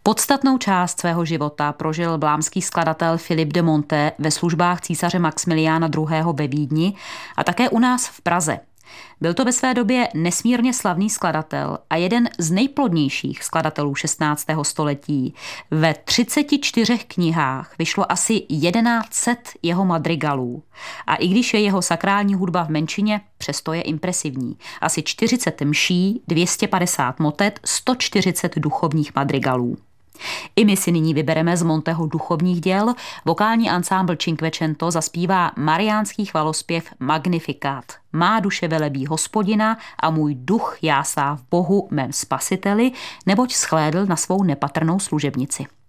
Podstatnou část svého života prožil vlámský skladatel Philippe de Monte ve službách císaře Maxmiliána II. Ve Vídni a také u nás v Praze. Byl to ve své době nesmírně slavný skladatel a jeden z nejplodnějších skladatelů 16. století. Ve 34 knihách vyšlo asi 1100 jeho madrigalů. A i když je jeho sakrální hudba v menšině, přesto je impresivní. Asi 40 mší, 250 motet, 140 duchovních madrigalů. I my si nyní vybereme z Monteho duchovních děl. Vokální ansámbl Cinquecento zaspívá mariánský chvalospěv Magnificat. Má duše velebí Hospodina a můj duch jásá v Bohu mém spasiteli, neboť shlédl na svou nepatrnou služebnici.